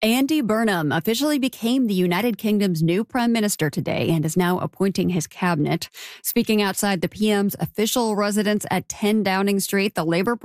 Andy Burnham officially became the United Kingdom's new prime minister today and is now appointing his cabinet. Speaking outside the PM's official residence at 10 Downing Street, the Labour Party